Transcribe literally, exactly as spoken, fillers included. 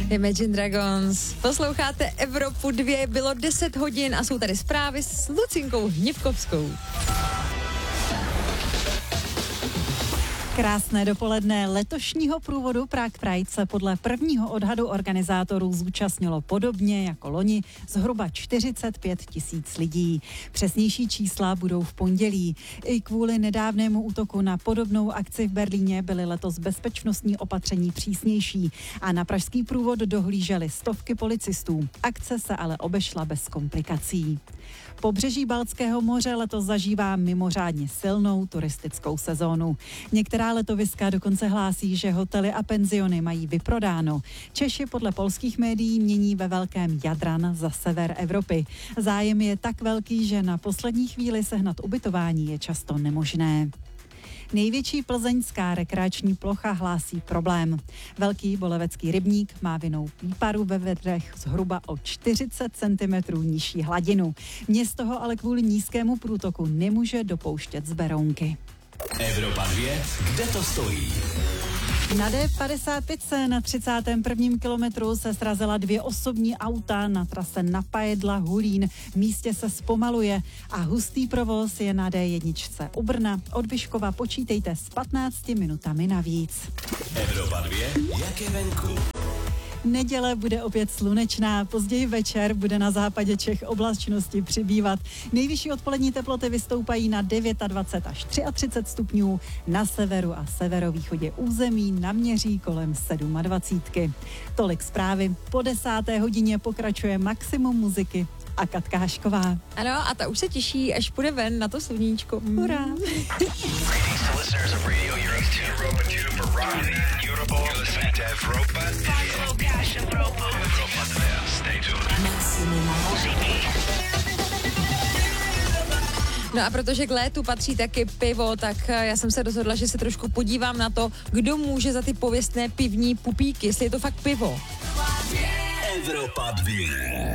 Imagine Dragons. Posloucháte Evropu dva, bylo deset hodin a jsou tady zprávy s Lucinkou Hněvkovskou. Krásné dopoledne. Letošního průvodu Prague Pride se podle prvního odhadu organizátorů zúčastnilo podobně jako loni zhruba čtyřicet pět tisíc lidí. Přesnější čísla budou v pondělí. I kvůli nedávnému útoku na podobnou akci v Berlíně byly letos bezpečnostní opatření přísnější a na pražský průvod dohlížely stovky policistů. Akce se ale obešla bez komplikací. Pobřeží Baltského moře letos zažívá mimořádně silnou turistickou sezónu. Některá letoviska dokonce hlásí, že hotely a penziony mají vyprodáno. Češi podle polských médií mění ve velkém Jadran za sever Evropy. Zájem je tak velký, že na poslední chvíli sehnat ubytování je často nemožné. Největší plzeňská rekreační plocha hlásí problém. Velký Bolevecký rybník má vinou výparu ve vedrech zhruba o čtyřicet centimetrů nižší hladinu. Město ho ale kvůli nízkému průtoku nemůže dopouštět z Berounky. Evropa dva, kde to stojí? Na D padesát pět se na třicátém prvním kilometru se srazila dvě osobní auta na trase Napajedla Hulín. V místě se zpomaluje a hustý provoz je na D jedna u Brna. Od Vyškova počítejte s patnácti minutami navíc. Evropa dva, jak je venku? Neděle bude opět slunečná, později večer bude na západě Čech oblačnosti přibývat. Nejvyšší odpolední teploty vystoupají na dvacet devět až třicet tři stupňů, na severu a severovýchodě území naměří kolem dvacet sedm. Tolik zprávy. Po desáté hodině pokračuje Maximum muziky a Katka Hašková. Ano, a ta už se těší, až půjde ven na to sluníčko. Hurá! No a protože k létu patří taky pivo, tak já jsem se rozhodla, že se trošku podívám na to, kdo může za ty pověstné pivní pupíky, jestli je to fakt pivo. Evropa dva.